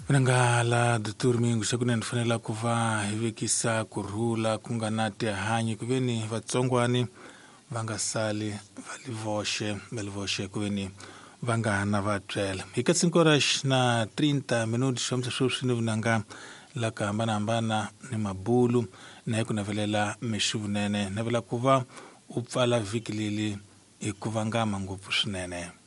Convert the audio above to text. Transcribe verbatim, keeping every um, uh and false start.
Vinangala duturmingu shakunene fanela kuva hivikisa kurhula kunganate hanyi kuveni vatsongwani vangasali valivoshe valivoshe kuveni vangana vatwela hikatsinkorax na trinta minutos xomsa sweswi ni vinanga la kahambana ni mabulu na hikunavelela mixivunene navela kuva u pfala vhiki lili hi ku vangama ngopfu swinene.